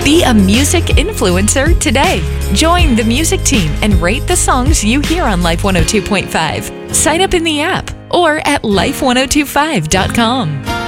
Be a music influencer today. Join the music team and rate the songs you hear on Life 102.5. Sign up in the app or at life1025.com.